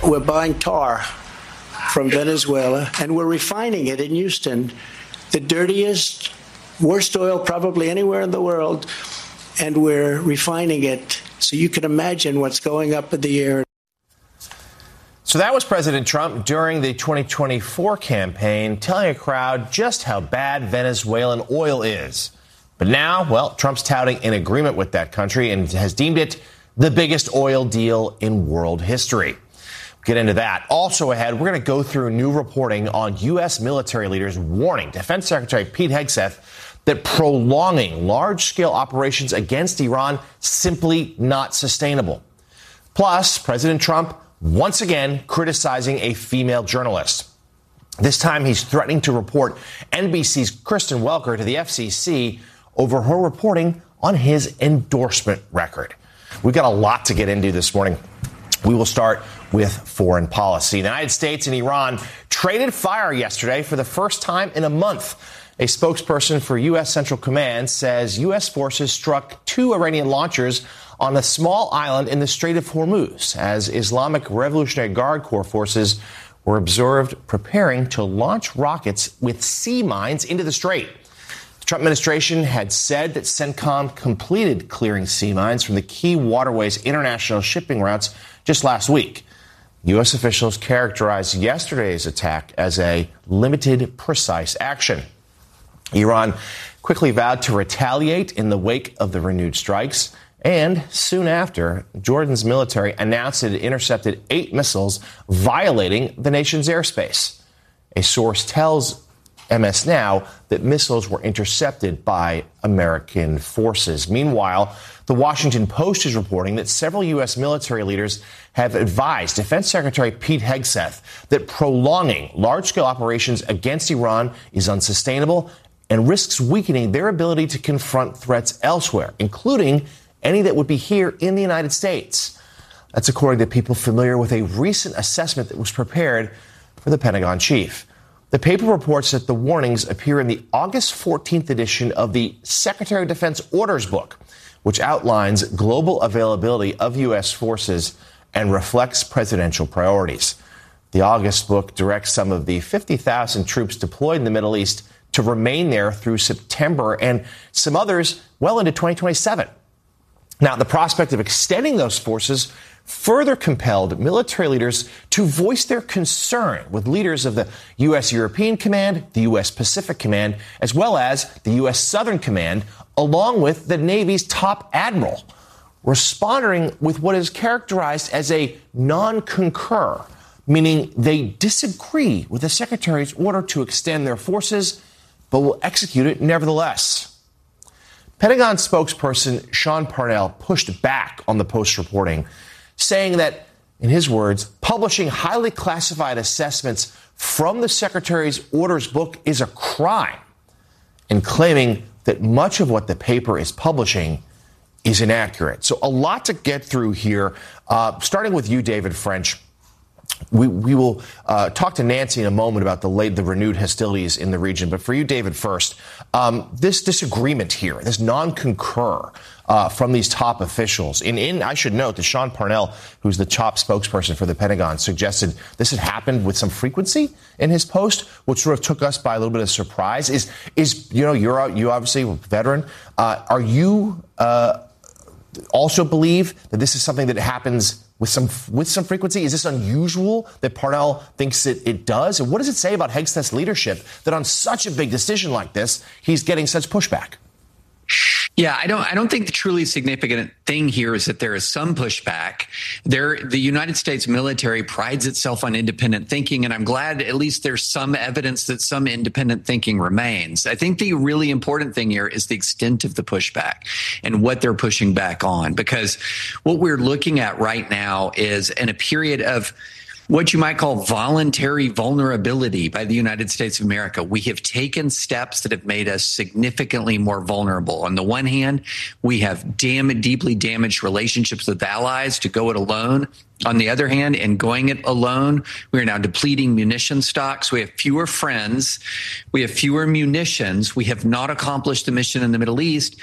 we're buying tar from Venezuela, and we're refining it in Houston, the dirtiest, worst oil probably anywhere in the world, and we're refining it. So you can imagine what's going up in the air. So that was President Trump during the 2024 campaign, telling a crowd just how bad Venezuelan oil is. But now, well, Trump's touting an agreement with that country and has deemed it the biggest oil deal in world history. Get into that. Also ahead, we're going to go through new reporting on U.S. military leaders warning Defense Secretary Pete Hegseth that prolonging large-scale operations against Iran simply not sustainable. Plus, President Trump once again criticizing a female journalist. This time, he's threatening to report NBC's Kristen Welker to the FCC over her reporting on his endorsement record. We've got a lot to get into this morning. We will start with foreign policy. The United States and Iran traded fire yesterday for the first time in a month. A spokesperson for U.S. Central Command says U.S. forces struck 2 Iranian launchers on a small island in the Strait of Hormuz as Islamic Revolutionary Guard Corps forces were observed preparing to launch rockets with sea mines into the strait. The Trump administration had said that CENTCOM completed clearing sea mines from the key waterways international shipping routes just last week. U.S. officials characterized yesterday's attack as a limited, precise action. Iran quickly vowed to retaliate in the wake of the renewed strikes. And soon after, Jordan's military announced it intercepted 8 missiles violating the nation's airspace. A source tells MS Now that missiles were intercepted by American forces. Meanwhile, the Washington Post is reporting that several U.S. military leaders have advised Defense Secretary Pete Hegseth that prolonging large-scale operations against Iran is unsustainable and risks weakening their ability to confront threats elsewhere, including any that would be here in the United States. That's according to people familiar with a recent assessment that was prepared for the Pentagon chief. The paper reports that the warnings appear in the August 14th edition of the Secretary of Defense Orders Book, which outlines global availability of U.S. forces and reflects presidential priorities. The August book directs some of the 50,000 troops deployed in the Middle East to remain there through September and some others well into 2027. Now, the prospect of extending those forces further compelled military leaders to voice their concern with leaders of the U.S. European Command, the U.S. Pacific Command, as well as the U.S. Southern Command, along with the Navy's top admiral, responding with what is characterized as a non-concur, meaning they disagree with the Secretary's order to extend their forces, but will execute it nevertheless. Pentagon spokesperson Sean Parnell pushed back on the Post's reporting, saying that, in his words, publishing highly classified assessments from the Secretary's orders book is a crime, and claiming that much of what the paper is publishing is inaccurate. So a lot to get through here, starting with you, David French. We will talk to Nancy in a moment about the renewed hostilities in the region. But for you, David, first, this disagreement here, this non-concur from these top officials. I should note that Sean Parnell, who's the top spokesperson for the Pentagon, suggested this had happened with some frequency in his post, which sort of took us by a little bit of surprise. You obviously a veteran. Are you also believe that this is something that happens with some frequency? Is this unusual that Parnell thinks it does? And what does it say about Hegseth's leadership that on such a big decision like this, he's getting such pushback? Yeah, I don't think the truly significant thing here is that there is some pushback. The United States military prides itself on independent thinking, and I'm glad at least there's some evidence that some independent thinking remains. I think the really important thing here is the extent of the pushback and what they're pushing back on, because what we're looking at right now is in a period of what you might call voluntary vulnerability by the United States of America. We have taken steps that have made us significantly more vulnerable. On the one hand, we have deeply damaged relationships with allies to go it alone. On the other hand, in going it alone, we are now depleting munition stocks. We have fewer friends. We have fewer munitions. We have not accomplished the mission in the Middle East.